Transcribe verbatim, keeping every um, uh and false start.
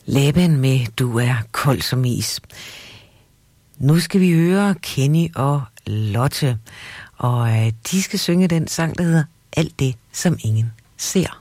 Laban med Du er kold som is. Nu skal vi høre Kenny og Lotte, og de skal synge den sang, der hedder Alt det, som ingen ser.